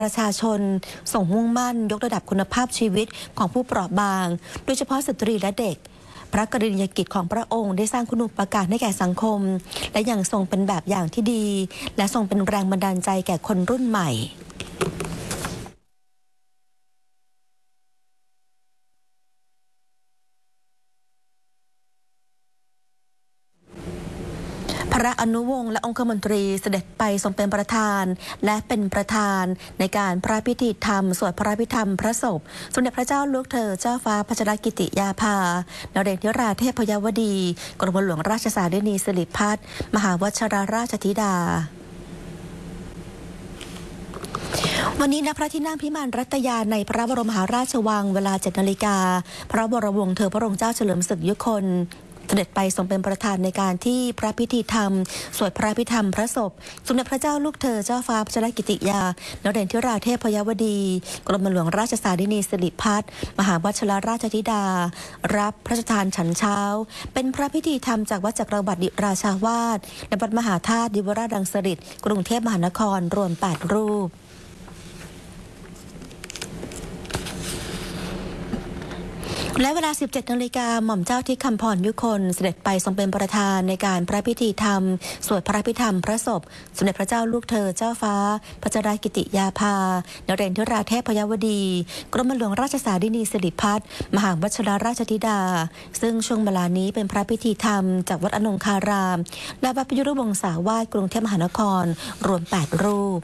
ประชาชนส่งมุ่งมั่นยกระดับคุณภาพชีวิตของผู้เปราะบางโดยเฉพาะสตรีและเด็กพระกรณียกิจของพระองค์ได้สร้างคุณูปการให้แก่สังคมและยังทรงเป็นแบบอย่างที่ดีและทรงเป็นแรงบันดาลใจแก่คนรุ่นใหม่พระอนุวงศ์และองคมนตรีเสด็จไปทรงเป็นประธานและเป็นประธานในการพระพิธีธรรมสวดพระพิธรรมพระศพสมเด็จพระเจ้าลูกเธอเจ้าฟ้าพัชรกิติยาภานเรศวราเทพยวดีกรมหลวงราชสารินีสิริพัฒน์มหาวชิราราชธิดาวันนี้ณพระที่นั่งพิมานรัตยาในพระบรมมหาราชวังเวลา 7 นาฬิกาพระบรมวงศ์เธอพระองค์เจ้าเฉลิมศึกยุคนเสด็จไปทรงเป็นประธานในการที่พระพิธีธรรมสวดพระพิธรรมพระศพสมเด็จพระเจ้าลูกเธอเจ้าฟ้าพัชรกิติยานเรศวราเทพยวดีกรมหลวงราชสารินีสิริพัฒน์มหาวชิราราชธิดารับพระราชทานฉันเช้าเป็นพระพิธีธรรมจากวัดจักรวรรดิราชาวาสและวัดมหาธาตุดิวราชรังสฤษฎ์กรุงเทพมหานครรวม 8 รูปและเวลา 17 นาฬิกาหม่อมเจ้าที่คำพรยุคนเสด็จไปทรงเป็นประธานในการพระพิธีธรรมสวดพระพิธรรมพระศพสมเด็จพระเจ้าลูกเธอเจ้าฟ้าพัชรกิติยาภานเรศวราเทพยวดีกรมหลวงราชสารินีสิริพัฒน์มหาวชิราราชธิดาซึ่งช่วงเวลานี้เป็นพระพิธีธรรมจากวัดอนงคารามและวัดพยุรวงศาวาสกรุงเทพมหานครรวม 8 รูป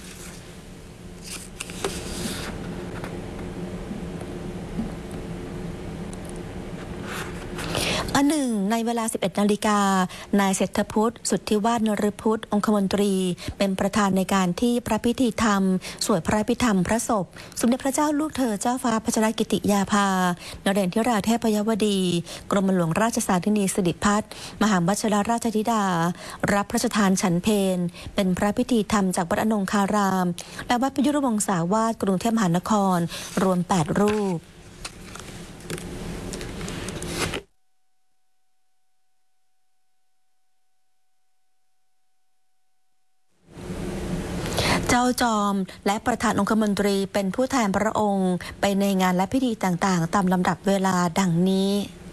อันหนึ่งในเวลา 11 นาฬิกานายเศรษฐพุทธสุทธิวาฒนฤพุทธองคมนตรีเป็นประธานในการที่พระพิธีธรรมสวดพระพิธรรมพระศพสมเด็จพระเจ้าลูกเธอเจ้าฟ้าพัชรกิติยาภานเรศวราเทพยวดีกรมหลวงราชสารินีสิริพัฒน์มหาวชิราราชธิดารับพระราชทานฉันเพลเป็นพระพิธีธรรมจากวัดอนงคารามและวัดพยุรวงศาวาสกรุงเทพมหานครรวม 8 รูปเจ้าจอมและประธานองคมนตรีเป็นผู้แทนพระองค์ไปในงานและพิธีต่างๆตามลำดับเวลาดังนี้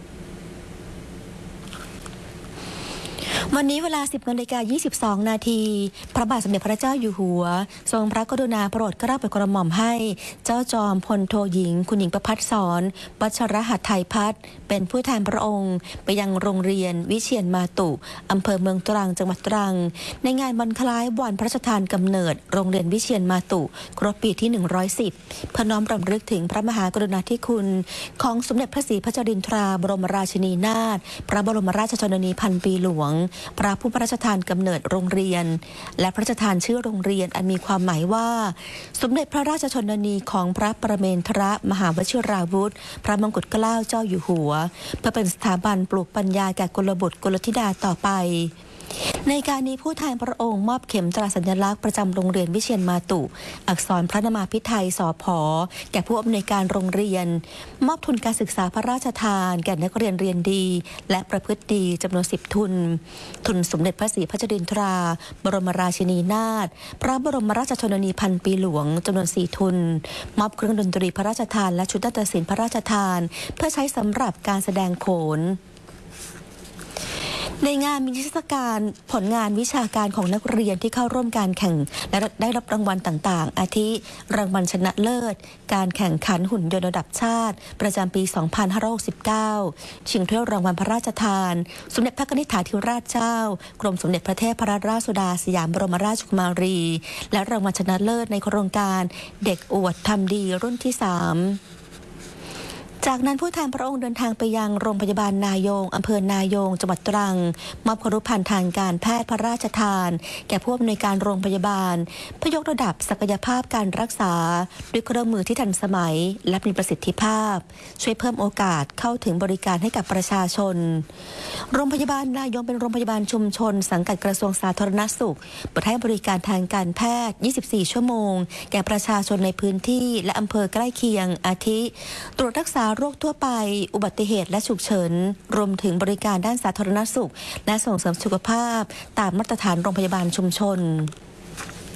วันนี้เวลา 10 นาฬิกา 22 นาทีพระบาทสมเด็จพระเจ้าอยู่หัวทรงพระกรุณาโปรดเกล้าโปรดกระหม่อมให้เจ้าจอมพลโทหญิงคุณหญิงประภัสสรวัชรหัตถ์ไทยพัฒน์เป็นผู้แทนพระองค์ไปยังโรงเรียนวิเชียรมาตุอำเภอเมืองตรังจังหวัดตรังในงานวันคล้ายวันพระราชทานกำเนิดโรงเรียนวิเชียรมาตุครบปีที่ 110 เพื่อน้อมรำลึกถึงพระมหากรุณาธิคุณของสมเด็จพระศรีพัชรินทราบรมราชินีนาถพระบรมราชชนนีพันปีหลวงพระผู้พระราชทานกำเนิดโรงเรียนและพระราชทานชื่อโรงเรียนอันมีความหมายว่าสมเด็จพระราชชนนีของพระประเมนทรมหาวชิราวุธพระมงกุฎเกล้าเจ้าอยู่หัวเพื่อเป็นสถาบันปลูกปัญญาแก่กุลบุตรกุลธิดาต่อไปในการนี้ผู้แทนพระองค์มอบเข็มตราสัญลักษณ์ประจำโรงเรียนวิเชียรมาตุอักษรพระนามาภิไธยสผ.แก่ผู้อำนวยการโรงเรียนมอบทุนการศึกษาพระราชทานแก่นักเรียนเรียนดีและประพฤติดีจำนวน 10 ทุนสมเด็จพระศรีพัชรินทราบรมราชินีนาถพระบรมราชชนนีพันปีหลวงจำนวน 4 ทุนมอบเครื่องดนตรีพระราชทานและชุดนาฏศิลป์พระราชทานเพื่อใช้สำหรับการแสดงโขนในงานมีนิทรรศการผลงานวิชาการของนักเรียนที่เข้าร่วมการแข่งและได้รับรางวัลต่างๆอาทิรางวัลชนะเลิศการแข่งขันหุ่นยนต์ระดับชาติประจำปี 2569 ชิงถ้วยรางวัลพระราชทานสมเด็จพระนิธิถาธิราชเจ้ากรมสมเด็จพระเทพรัตนราชสุดาสยามบรมราชกุมารีและรางวัลชนะเลิศในโครงการเด็กอวดทำดีรุ่นที่ 3จากนั้นผู้แทนพระองค์เดินทางไปยังโรงพยาบาลนายงอำเภอนายงจังหวัดตรังมอบครุภัณฑ์ทางการแพทย์พระราชทานแก่ผู้อำนวยการโรงพยาบาลเพื่อยกระดับศักยภาพการรักษาด้วยเครื่องมือที่ทันสมัยและมีประสิทธิภาพช่วยเพิ่มโอกาสเข้าถึงบริการให้กับประชาชนโรงพยาบาลนายงเป็นโรงพยาบาลชุมชนสังกัดกระทรวงสาธารณสุขเปิดให้บริการทางการแพทย์ 24 ชั่วโมงแก่ประชาชนในพื้นที่และอำเภอใกล้เคียงอาทิตรวจรักษาโรคทั่วไปอุบัติเหตุและฉุกเฉินรวมถึงบริการด้านสาธารณสุขและส่งเสริมสุขภาพตามมาตรฐานโรงพยาบาลชุมชน